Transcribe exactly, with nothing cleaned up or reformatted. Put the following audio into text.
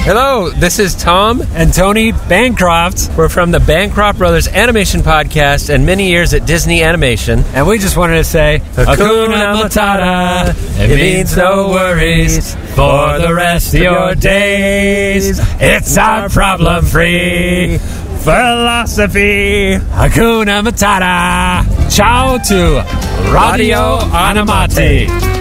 Hello, this is Tom and Tony Bancroft. We're from the Bancroft Brothers Animation Podcast and many years at Disney Animation. And we just wanted to say, Hakuna Matata, it means no worries for the rest of your days. It's our problem-free philosophy. Hakuna Matata. Ciao to Radio Animati.